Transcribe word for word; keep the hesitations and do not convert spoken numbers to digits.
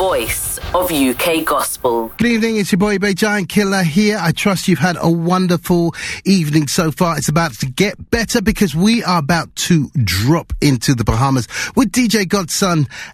voice of U K gospel. Good evening, it's your boy Bay Giant Killer here. I trust you've had a wonderful evening so far. It's about to get better because we are about to drop into the Bahamas with D J Godson